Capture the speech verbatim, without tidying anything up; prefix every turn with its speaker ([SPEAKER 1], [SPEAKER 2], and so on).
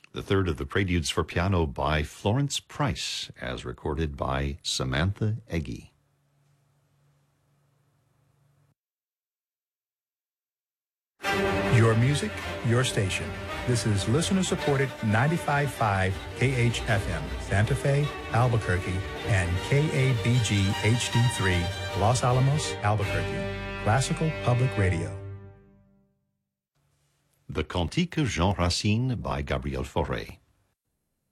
[SPEAKER 1] the third of the Preludes for Piano by Florence Price, as recorded by Samantha Eggy.
[SPEAKER 2] Your music, your station. This is listener-supported ninety-five point five K H F M, Santa Fe, Albuquerque, and K A B G H D three, Los Alamos, Albuquerque. Classical Public Radio.
[SPEAKER 1] The Cantique Jean Racine by Gabriel Fauré.